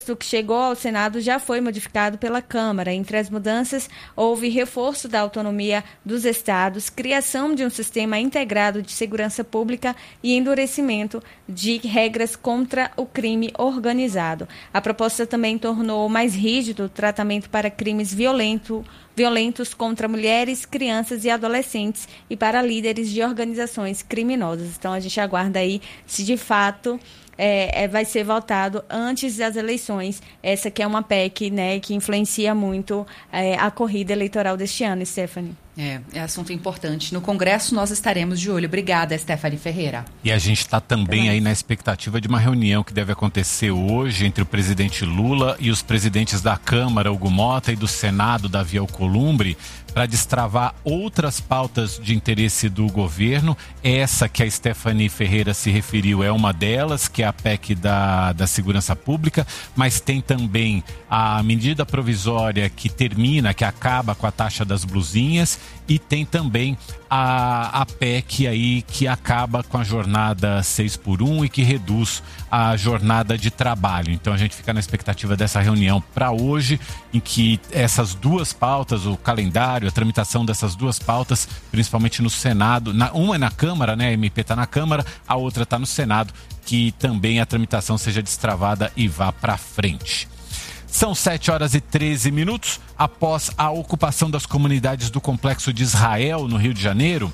que chegou ao Senado já foi modificado pela Câmara. Entre as mudanças, houve reforço da autonomia dos estados, criação de um sistema integrado de segurança pública e endurecimento de regras contra o crime organizado. A proposta também tornou mais rígido o tratamento para crimes violentos contra mulheres, crianças e adolescentes e para líderes de organizações criminosas. Então, a gente aguarda aí se de fato vai ser votado antes das eleições. Essa que é uma PEC, né, que influencia muito a corrida eleitoral deste ano, Stephanie. É assunto importante. No Congresso nós estaremos de olho. Obrigada, Stephanie Ferreira. E a gente está também aí na expectativa de uma reunião que deve acontecer hoje entre o presidente Lula e os presidentes da Câmara, Hugo Mota, e do Senado, Davi Alcolumbre, para destravar outras pautas de interesse do governo. Essa que a Stephanie Ferreira se referiu é uma delas, que é a PEC da Segurança Pública, mas tem também a medida provisória que acaba com a taxa das blusinhas, e tem também a PEC aí que acaba com a jornada 6x1 e que reduz a jornada de trabalho. Então a gente fica na expectativa dessa reunião para hoje, em que essas duas pautas, o calendário, a tramitação dessas duas pautas, principalmente no Senado, uma é na Câmara, né? A MP está na Câmara, a outra está no Senado, que também a tramitação seja destravada e vá para frente. São 7h13. Após a ocupação das comunidades do Complexo de Israel, no Rio de Janeiro,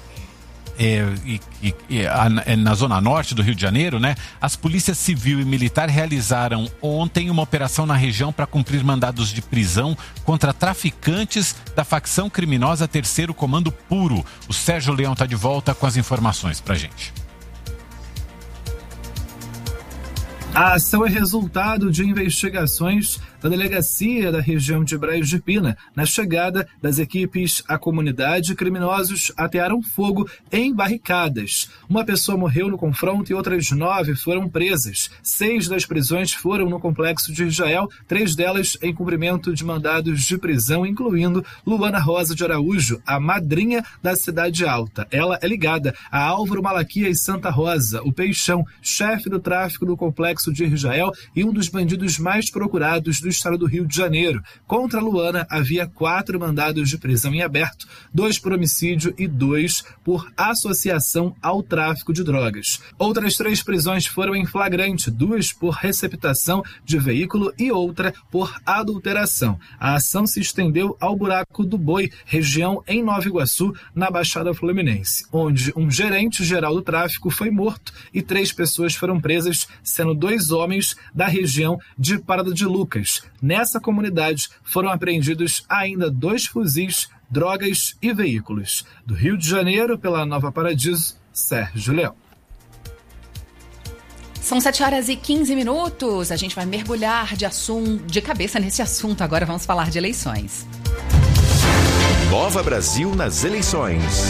na zona norte do Rio de Janeiro, né? As polícias civil e militar realizaram ontem uma operação na região para cumprir mandados de prisão contra traficantes da facção criminosa Terceiro Comando Puro. O Sérgio Leão está de volta com as informações pra gente. A ação é resultado de investigações da delegacia da região de Braz de Pina. Na chegada das equipes à comunidade, criminosos atearam fogo em barricadas. Uma pessoa morreu no confronto e outras 9 foram presas. 6 das prisões foram no Complexo de Israel, 3 delas em cumprimento de mandados de prisão, incluindo Luana Rosa de Araújo, a madrinha da Cidade Alta. Ela é ligada a Álvaro Malaquias Santa Rosa, o Peixão, chefe do tráfico do Complexo de Israel e um dos bandidos mais procurados do estado do Rio de Janeiro. Contra Luana havia 4 mandados de prisão em aberto, 2 por homicídio e 2 por associação ao tráfico de drogas. Outras 3 prisões foram em flagrante, 2 por receptação de veículo e outra por adulteração. A ação se estendeu ao Buraco do Boi, região em Nova Iguaçu, na Baixada Fluminense, onde um gerente geral do tráfico foi morto e 3 pessoas foram presas, sendo 2 homens da região de Parada de Lucas. Nessa comunidade foram apreendidos ainda 2 fuzis, drogas e veículos. Do Rio de Janeiro, pela Nova Paradiso, Sérgio Leão. São 7h15. A gente vai mergulhar de cabeça nesse assunto. Agora vamos falar de eleições. Nova Brasil nas eleições.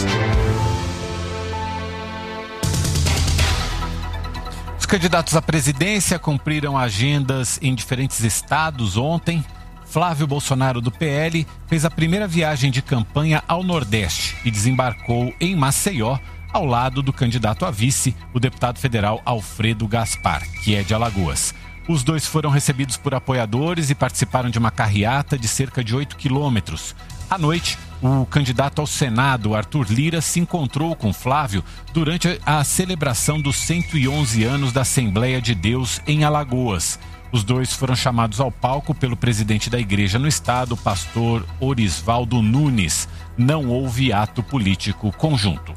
Os candidatos à presidência cumpriram agendas em diferentes estados ontem. Flávio Bolsonaro, do PL, fez a primeira viagem de campanha ao Nordeste e desembarcou em Maceió, ao lado do candidato a vice, o deputado federal Alfredo Gaspar, que é de Alagoas. Os dois foram recebidos por apoiadores e participaram de uma carreata de cerca de 8 quilômetros. À noite, o candidato ao Senado, Arthur Lira, se encontrou com Flávio durante a celebração dos 111 anos da Assembleia de Deus em Alagoas. Os dois foram chamados ao palco pelo presidente da igreja no estado, pastor Orisvaldo Nunes. Não houve ato político conjunto.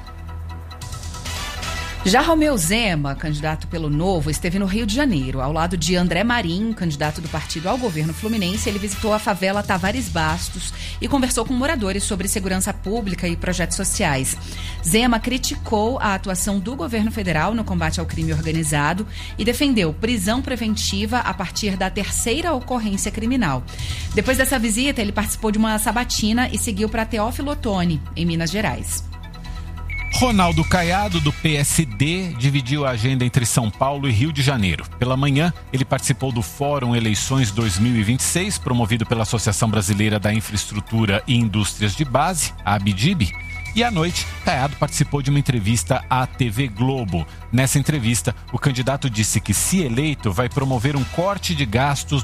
Já Romeu Zema, candidato pelo Novo, esteve no Rio de Janeiro. Ao lado de André Marinho, candidato do partido ao governo fluminense, ele visitou a favela Tavares Bastos e conversou com moradores sobre segurança pública e projetos sociais. Zema criticou a atuação do governo federal no combate ao crime organizado e defendeu prisão preventiva a partir da 3ª ocorrência criminal. Depois dessa visita, ele participou de uma sabatina e seguiu para Teófilo Otoni, em Minas Gerais. Ronaldo Caiado, do PSD, dividiu a agenda entre São Paulo e Rio de Janeiro. Pela manhã, ele participou do Fórum Eleições 2026, promovido pela Associação Brasileira da Infraestrutura e Indústrias de Base, a ABDIB, E à noite, Caiado participou de uma entrevista à TV Globo. Nessa entrevista, o candidato disse que, se eleito, vai promover um corte de gastos